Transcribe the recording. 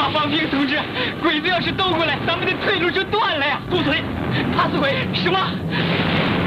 大方兵同志，鬼子要是兜过来，咱们的退路就断了呀！ 住嘴！ 怕死鬼？什么？